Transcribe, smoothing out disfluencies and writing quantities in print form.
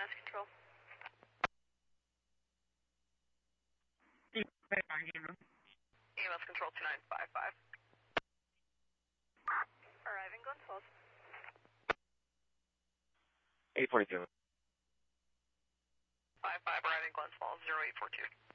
EMS control. EMS control 2955. Arriving Glens Falls. 842. 55 arriving Glens Falls 0842.